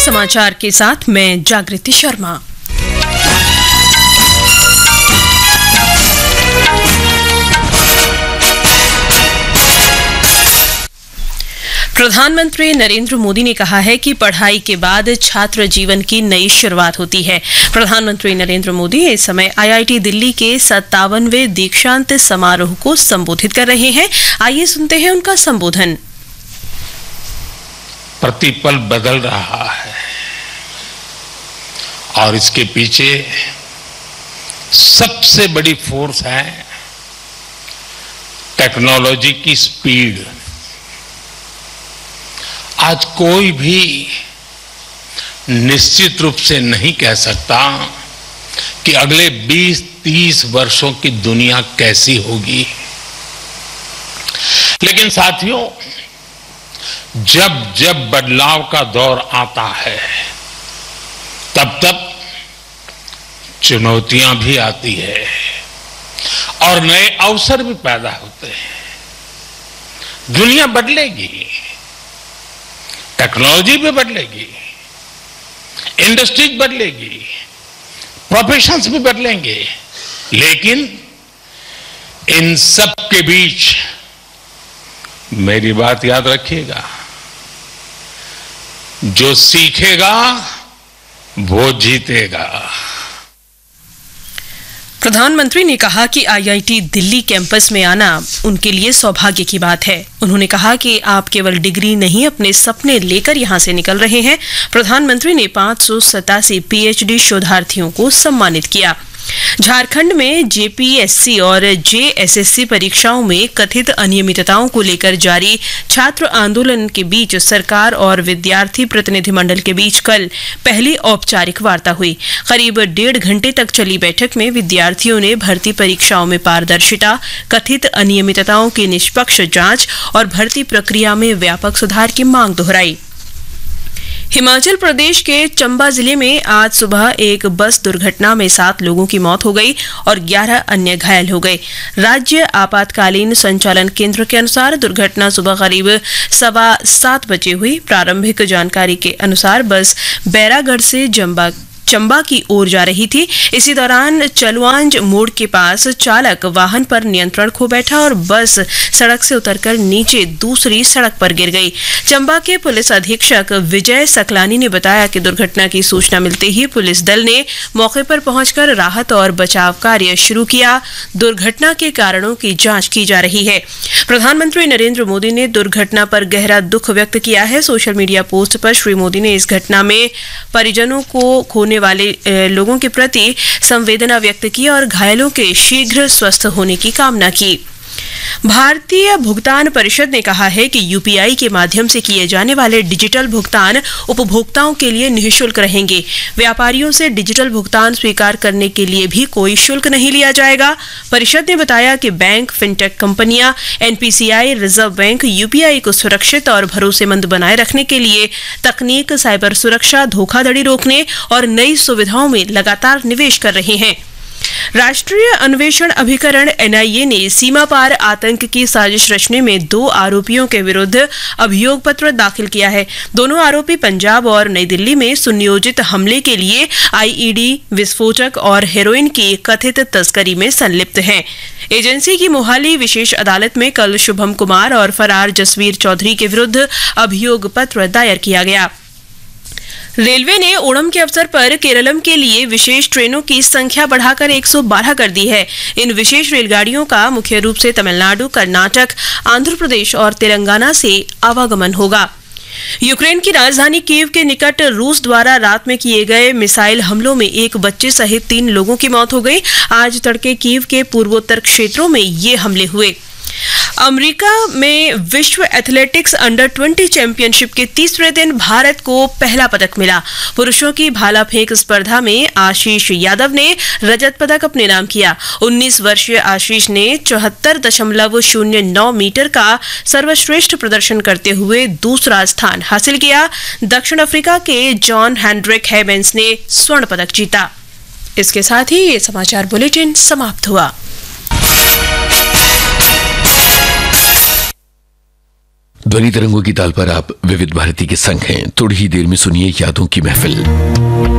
समाचार के साथ मैं जागृति शर्मा। प्रधानमंत्री नरेंद्र मोदी ने कहा है कि पढ़ाई के बाद छात्र जीवन की नई शुरुआत होती है। प्रधानमंत्री नरेंद्र मोदी इस समय IIT दिल्ली के 57वें दीक्षांत समारोह को संबोधित कर रहे हैं। आइए सुनते हैं उनका संबोधन। प्रतिपल बदल रहा है और इसके पीछे सबसे बड़ी फोर्स है टेक्नोलॉजी की स्पीड। आज कोई भी निश्चित रूप से नहीं कह सकता कि अगले 20-30 वर्षों की दुनिया कैसी होगी, लेकिन साथियों, जब जब बदलाव का दौर आता है तब तब चुनौतियां भी आती है और नए अवसर भी पैदा होते हैं। दुनिया बदलेगी, टेक्नोलॉजी भी बदलेगी, इंडस्ट्रीज बदलेगी, प्रोफेशंस भी बदलेंगे, लेकिन इन सब के बीच मेरी बात याद रखिएगा, जो सीखेगा वो जीतेगा। प्रधानमंत्री ने कहा कि IIT दिल्ली कैंपस में आना उनके लिए सौभाग्य की बात है। उन्होंने कहा कि आप केवल डिग्री नहीं, अपने सपने लेकर यहां से निकल रहे हैं। प्रधानमंत्री ने 587 PhD शोधार्थियों को सम्मानित किया। झारखंड में JPSC और JSSC परीक्षाओं में कथित अनियमितताओं को लेकर जारी छात्र आंदोलन के बीच सरकार और विद्यार्थी प्रतिनिधिमंडल के बीच कल पहली औपचारिक वार्ता हुई। करीब 1.5 घंटे तक चली बैठक में विद्यार्थियों ने भर्ती परीक्षाओं में पारदर्शिता, कथित अनियमितताओं की निष्पक्ष जांच और भर्ती प्रक्रिया में व्यापक सुधार की मांग दोहराई। हिमाचल प्रदेश के चंबा जिले में आज सुबह एक बस दुर्घटना में 7 लोगों की मौत हो गई और 11 अन्य घायल हो गए। राज्य आपातकालीन संचालन केंद्र के अनुसार दुर्घटना सुबह करीब 7:15 बजे हुई। प्रारंभिक जानकारी के अनुसार बस बैरागढ़ से चंबा की ओर जा रही थी। इसी दौरान चलवांज मोड़ के पास चालक वाहन पर नियंत्रण खो बैठा और बस सड़क से उतरकर नीचे दूसरी सड़क पर गिर गई। चंबा के पुलिस अधीक्षक विजय सकलानी ने बताया कि दुर्घटना की सूचना मिलते ही पुलिस दल ने मौके पर पहुंचकर राहत और बचाव कार्य शुरू किया। दुर्घटना के कारणों की जांच की जा रही है। प्रधानमंत्री नरेंद्र मोदी ने दुर्घटना पर गहरा दुख व्यक्त किया है। सोशल मीडिया पोस्ट पर श्री मोदी ने इस घटना में परिजनों को खोने वाले लोगों के प्रति संवेदना व्यक्त की और घायलों के शीघ्र स्वस्थ होने की कामना की। भारतीय भुगतान परिषद ने कहा है कि UPI के माध्यम से किए जाने वाले डिजिटल भुगतान उपभोक्ताओं के लिए निःशुल्क रहेंगे। व्यापारियों से डिजिटल भुगतान स्वीकार करने के लिए भी कोई शुल्क नहीं लिया जाएगा। परिषद ने बताया कि बैंक, फिनटेक कंपनियां, NPCI, रिजर्व बैंक UPI को सुरक्षित और भरोसेमंद बनाए रखने के लिए तकनीक, साइबर सुरक्षा, धोखाधड़ी रोकने और नई सुविधाओं में लगातार निवेश कर रहे हैं। राष्ट्रीय अन्वेषण अभिकरण NIA ने सीमा पार आतंक की साजिश रचने में 2 आरोपियों के विरुद्ध अभियोग पत्र दाखिल किया है। दोनों आरोपी पंजाब और नई दिल्ली में सुनियोजित हमले के लिए IED, विस्फोटक और हेरोइन की कथित तस्करी में संलिप्त हैं। एजेंसी की मोहाली विशेष अदालत में कल शुभम कुमार और फरार जसवीर चौधरी के विरुद्ध अभियोग पत्र दायर किया गया। रेलवे ने ओणम के अवसर पर केरलम के लिए विशेष ट्रेनों की संख्या बढ़ाकर 112 कर दी है। इन विशेष रेलगाड़ियों का मुख्य रूप से तमिलनाडु, कर्नाटक, आंध्र प्रदेश और तेलंगाना से आवागमन होगा। यूक्रेन की राजधानी कीव के निकट रूस द्वारा रात में किए गए मिसाइल हमलों में एक बच्चे सहित 3 लोगों की मौत हो गई। आज तड़के कीव के पूर्वोत्तर क्षेत्रों में ये हमले हुए। अमेरिका में विश्व एथलेटिक्स अंडर-20 चैंपियनशिप के तीसरे दिन भारत को पहला पदक मिला। पुरुषों की भाला फेंक स्पर्धा में आशीष यादव ने रजत पदक अपने नाम किया। 19 वर्षीय आशीष ने 74.09 मीटर का सर्वश्रेष्ठ प्रदर्शन करते हुए दूसरा स्थान हासिल किया। दक्षिण अफ्रीका के जॉन हेनड्रिक हेमेंस ने स्वर्ण पदक जीता। इसके साथ ही ये समाचार बुलेटिन समाप्त हुआ। ध्वनि तरंगों की ताल पर आप विविध भारती के संग हैं। थोड़ी ही देर में सुनिए यादों की महफिल।